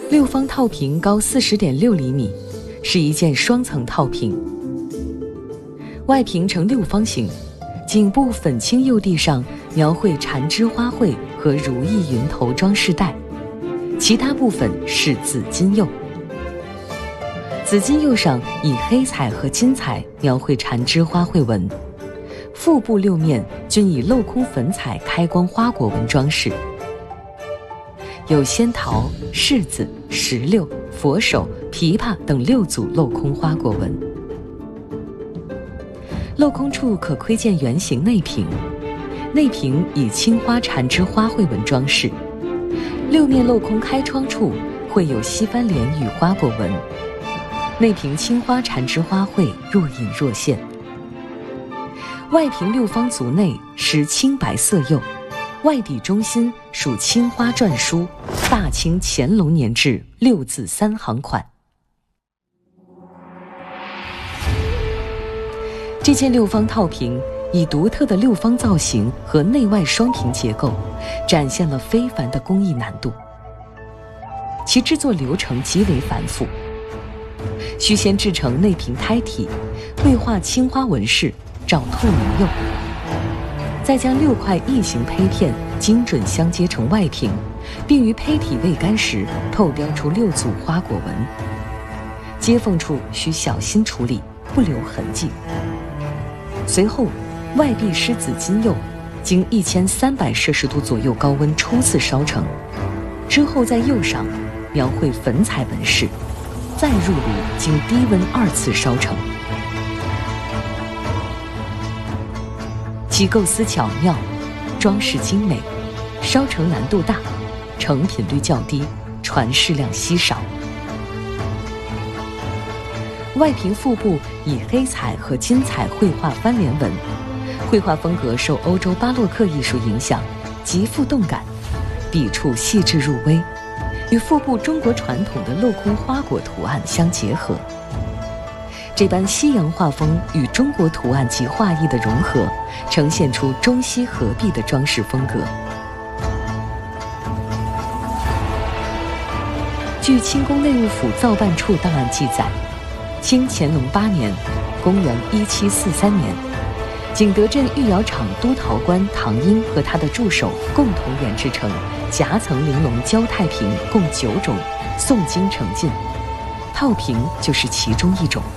六方套屏高40.6厘米，是一件双层套屏，外屏呈六方形，颈部粉青釉地上描绘缠枝花卉和如意云头装饰带，其他部分是紫金釉。紫金釉上以黑彩和金彩描绘缠枝花卉纹，腹部六面均以镂空粉彩开光花果纹装饰，有仙桃、柿子、石榴、佛手、枇杷等6组镂空花果纹。镂空处可窥见圆形内屏，内屏以青花缠枝花卉纹装饰，六面镂空开窗处绘有西番莲与花果纹，内屏青花缠枝花卉若隐若现。外屏六方足内施青白色釉，外底中心属青花篆书“大清乾隆年制”6字3行款。这件六方套屏以独特的六方造型和内外双屏结构，展现了非凡的工艺难度。其制作流程极为繁复，需先制成内屏胎体，绘画青花纹饰，照透明釉，再将6块异形胚片精准相接成外屏，并于胚体未干时透雕出6组花果纹。接缝处需小心处理，不留痕迹。随后，外壁施紫金釉，经1300摄氏度左右高温初次烧成，之后在釉上描绘粉彩纹饰，再入炉经低温2次烧成。其构思巧妙，装饰精美，烧成难度大，成品率较低，传世量稀少。外屏腹部以黑彩和金彩绘画翻莲纹，绘画风格受欧洲巴洛克艺术影响，极富动感，笔触细致入微，与腹部中国传统的镂空花果图案相结合。这般西洋画风与中国图案及画意的融合，呈现出中西合璧的装饰风格。据清宫内务府造办处档案记载，清乾隆8年，公元1743年，景德镇御窑厂督陶官唐英和他的助手共同研制成夹层玲珑焦太瓶共9种，诵经成进，套瓶就是其中一种。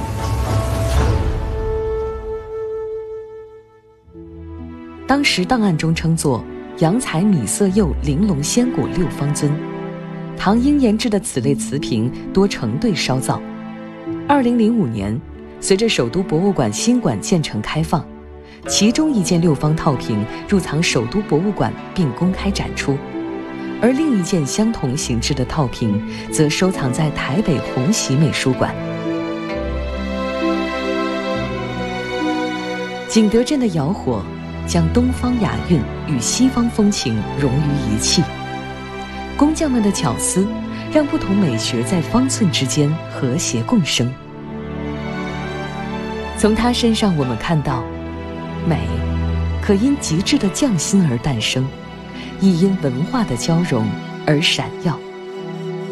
当时档案中称作洋彩米色釉玲珑仙果6方尊。唐英研制的此类瓷瓶多成对烧造。2005年，随着首都博物馆新馆建成开放，其中一件6方套瓶入藏首都博物馆并公开展出，而另一件相同形制的套瓶则收藏在台北红喜美术馆。景德镇的窑火将东方雅韵与西方风情融于一气，工匠们的巧思让不同美学在方寸之间和谐共生。从他身上我们看到，美可因极致的匠心而诞生，亦因文化的交融而闪耀。